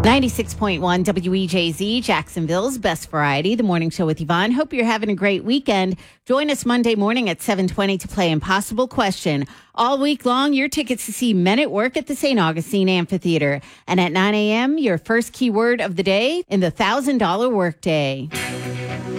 96.1 WEJZ, Jacksonville's best variety, the morning show with Yvonne. Hope you're having a great weekend. Join us Monday morning at 7:20 to play Impossible Question. All week long, your tickets to see Men at Work at the St. Augustine Amphitheater. And at 9 a.m., your first keyword of the day in the $1,000 workday.